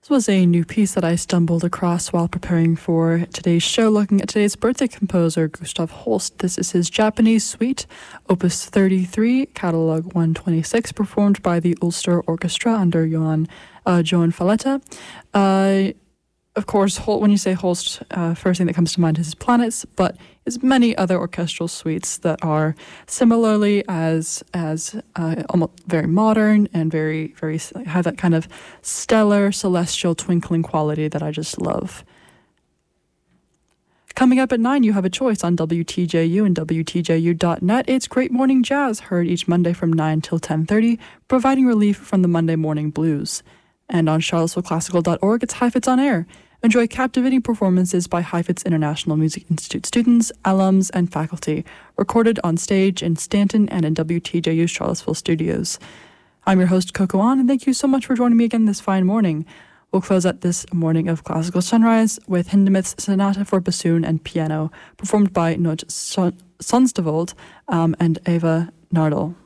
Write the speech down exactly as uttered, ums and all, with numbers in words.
This was a new piece that I stumbled across while preparing for today's show, looking at today's birthday composer, Gustav Holst. This is his Japanese suite, Opus thirty-three, Catalog one twenty-six, performed by the Ulster Orchestra under Johann, uh, Joan Falletta. Uh, of course, Hol- when you say Holst, uh, first thing that comes to mind is his planets, but there's many other orchestral suites that are similarly as as uh, almost very modern and very very have that kind of stellar celestial twinkling quality that I just love. Coming up at nine, you have a choice on W T J U and W T J U dot net. It's Great Morning Jazz, heard each Monday from nine till ten thirty, providing relief from the Monday morning blues. And on charlottesville classical dot org, it's Heifetz on Air. Enjoy captivating performances by Heifetz International Music Institute students, alums, and faculty, recorded on stage in Stanton and in W T J U's Charlottesville studios. I'm your host, Coco An, and thank you so much for joining me again this fine morning. We'll close out this morning of Classical Sunrise with Hindemith's Sonata for Bassoon and Piano, performed by Noot Sonstavold um, and Eva Nardal.